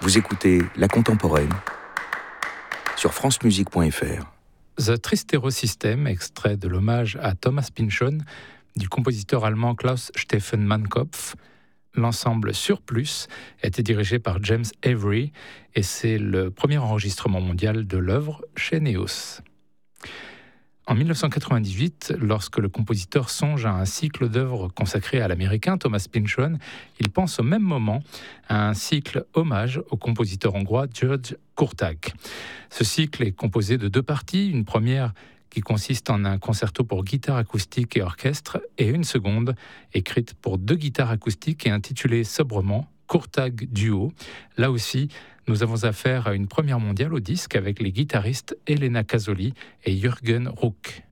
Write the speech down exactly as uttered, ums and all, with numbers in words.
Vous écoutez La Contemporaine sur francemusique point f r. The Tristero System, extrait de l'hommage à Thomas Pynchon du compositeur allemand Klaus Stephen Mannekopf. L'ensemble Surplus était dirigé par James Avery et c'est le premier enregistrement mondial de l'œuvre chez Neos. En dix-neuf cent quatre-vingt-dix-huit, lorsque le compositeur songe à un cycle d'œuvres consacré à l'américain Thomas Pynchon, il pense au même moment à un cycle hommage au compositeur hongrois György Kurtág. Ce cycle est composé de deux parties, une première qui consiste en un concerto pour guitare acoustique et orchestre, et une seconde écrite pour deux guitares acoustiques et intitulée sobrement Kurtág Duo. Là aussi, nous avons affaire à une première mondiale au disque avec les guitaristes Elena Casoli et Jürgen Ruck.